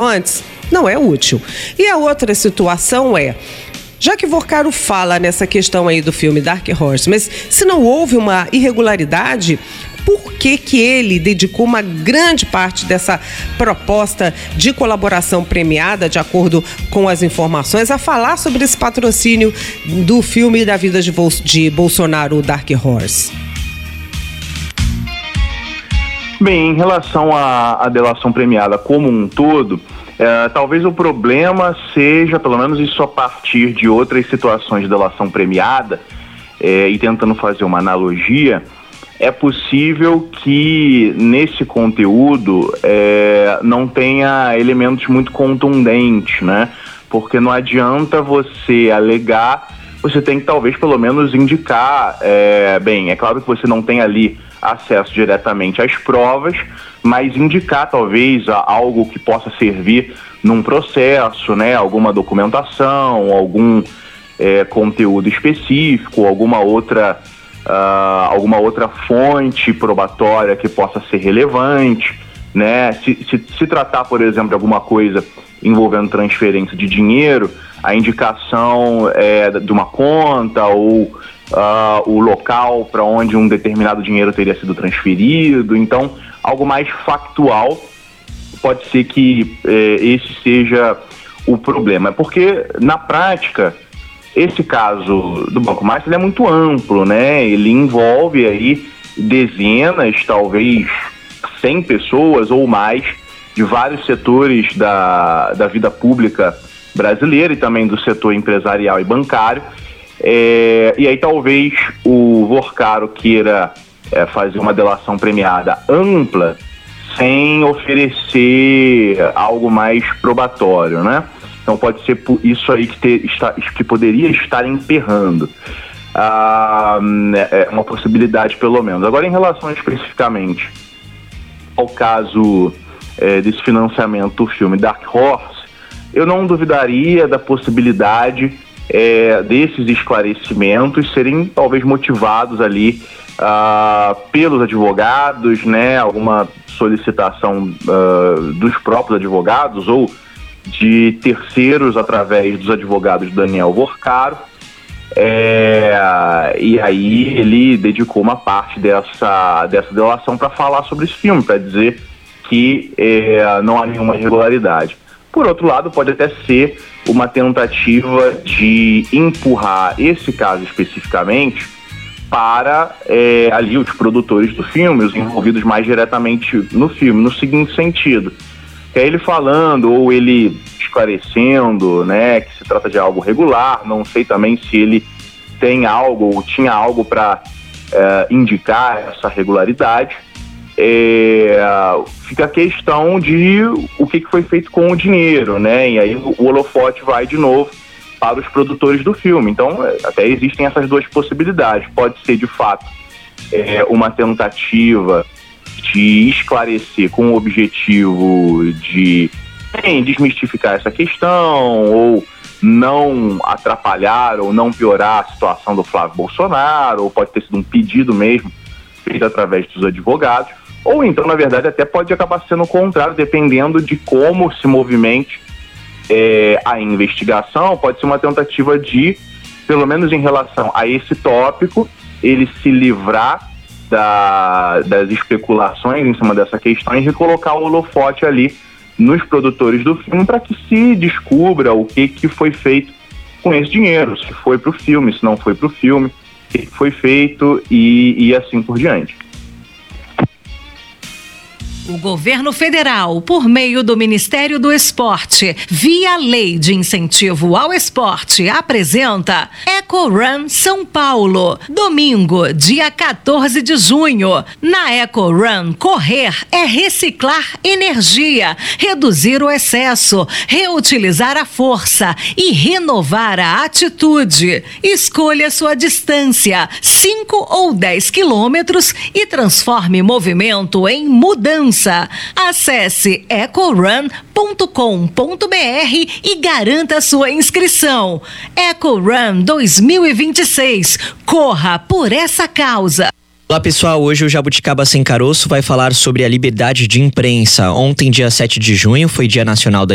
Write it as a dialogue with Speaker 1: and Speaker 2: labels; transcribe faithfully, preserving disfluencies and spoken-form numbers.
Speaker 1: antes, não é útil. E a outra situação é, já que Vorcaro fala nessa questão aí do filme Dark Horse, mas se não houve uma irregularidade, por que que ele dedicou uma grande parte dessa proposta de colaboração premiada, de acordo com as informações, a falar sobre esse patrocínio do filme da vida de, Bol- de Bolsonaro, o Dark Horse?
Speaker 2: Bem, em relação à, à delação premiada como um todo, é, talvez o problema seja, pelo menos isso a partir de outras situações de delação premiada, é, e tentando fazer uma analogia, é possível que nesse conteúdo é, não tenha elementos muito contundentes, né? Porque não adianta você alegar, você tem que talvez pelo menos indicar, é, bem, é claro que você não tem ali acesso diretamente às provas, mas indicar talvez algo que possa servir num processo, né? Alguma documentação, algum é, conteúdo específico, alguma outra Uh, alguma outra fonte probatória que possa ser relevante, né? Se, se, se tratar, por exemplo, de alguma coisa envolvendo transferência de dinheiro, a indicação é, de uma conta ou uh, o local para onde um determinado dinheiro teria sido transferido. Então, algo mais factual, pode ser que eh, esse seja o problema. Porque, na prática, esse caso do Banco Master, ele é muito amplo, né? Ele envolve aí dezenas, talvez cem pessoas ou mais de vários setores da, da vida pública brasileira e também do setor empresarial e bancário. É, e aí talvez o Vorcaro queira é, fazer uma delação premiada ampla sem oferecer algo mais probatório, né? Então pode ser isso aí que, ter, está, que poderia estar emperrando. Ah, é uma possibilidade, pelo menos. Agora, em relação especificamente ao caso é, desse financiamento do filme Dark Horse, eu não duvidaria da possibilidade é, desses esclarecimentos serem talvez motivados ali ah, pelos advogados, né? Alguma solicitação ah, dos próprios advogados ou de terceiros através dos advogados do Daniel Vorcaro, é, e aí ele dedicou uma parte dessa, dessa delação para falar sobre esse filme, para dizer que é, não há nenhuma irregularidade. Por outro lado, pode até ser uma tentativa de empurrar esse caso especificamente para é, ali os produtores do filme, os envolvidos mais diretamente no filme, no seguinte sentido: é ele falando ou ele esclarecendo, né, que se trata de algo regular. Não sei também se ele tem algo ou tinha algo para é, indicar essa regularidade. É, fica a questão de o que foi feito com o dinheiro, né? E aí o holofote vai de novo para os produtores do filme. Então, até existem essas duas possibilidades. Pode ser, de fato, é, uma tentativa de esclarecer com o objetivo de bem, desmistificar essa questão ou não atrapalhar ou não piorar a situação do Flávio Bolsonaro, ou pode ter sido um pedido mesmo feito através dos advogados, ou então, na verdade, até pode acabar sendo o contrário, dependendo de como se movimente é, a investigação. Pode ser uma tentativa de, pelo menos em relação a esse tópico, ele se livrar Da, das especulações em cima dessa questão e recolocar o holofote ali nos produtores do filme para que se descubra o que, que foi feito com esse dinheiro, se foi para o filme, se não foi para o filme, o que foi feito e, e assim por diante.
Speaker 3: O governo federal, por meio do Ministério do Esporte, via Lei de Incentivo ao Esporte, apresenta EcoRun São Paulo. Domingo, dia quatorze de junho. Na EcoRun, correr é reciclar energia, reduzir o excesso, reutilizar a força e renovar a atitude. Escolha sua distância, cinco ou dez quilômetros, e transforme movimento em mudança. Acesse ecorun ponto com ponto br e garanta sua inscrição. EcoRun dois mil e vinte e seis. Corra por essa causa.
Speaker 4: Olá pessoal, hoje o Jabuticaba Sem Caroço vai falar sobre a liberdade de imprensa. Ontem, dia sete de junho, foi Dia Nacional da